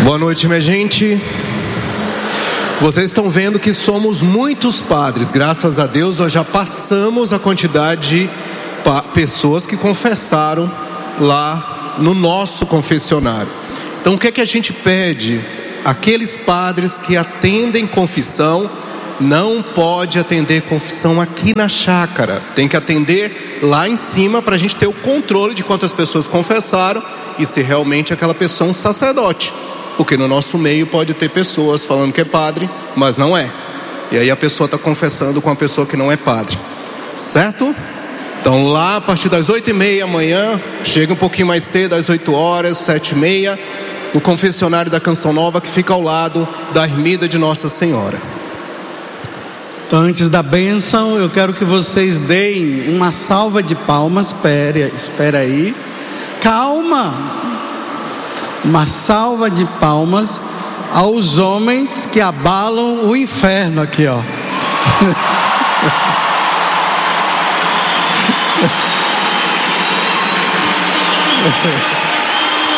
Boa noite, minha gente. Vocês estão vendo que somos muitos padres. Graças a Deus nós já passamos a quantidade de pessoas que confessaram lá no nosso confessionário. Então o que é que a gente pede? Aqueles padres que atendem confissão, não pode atender confissão aqui na chácara. Tem que atender lá em cima para a gente ter o controle de quantas pessoas confessaram e se realmente aquela pessoa é um sacerdote. Porque no nosso meio pode ter pessoas falando que é padre, mas não é. E aí a pessoa está confessando com uma pessoa que não é padre. Certo? Então lá a partir das 8h30 amanhã, chega um pouquinho mais cedo, às 8 horas, 7h30, no confessionário da Canção Nova, que fica ao lado da ermida de Nossa Senhora. Então, antes da bênção, eu quero que vocês deem uma salva de palmas. Espera aí. Calma! Uma salva de palmas aos homens que abalam o inferno aqui, ó.